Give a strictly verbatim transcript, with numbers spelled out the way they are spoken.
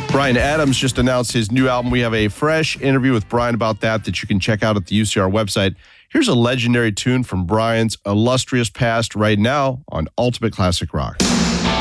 Bryan Adams just announced his new album. We have a fresh interview with Bryan about that that you can check out at the U C R website. Here's a legendary tune from Bryan's illustrious past right now on Ultimate Classic Rock.